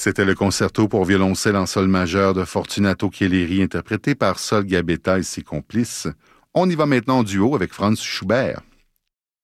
C'était le concerto pour violoncelle en sol majeur de Fortunato Chielleri, interprété par Sol Gabetta et ses complices. On y va maintenant en duo avec Franz Schubert.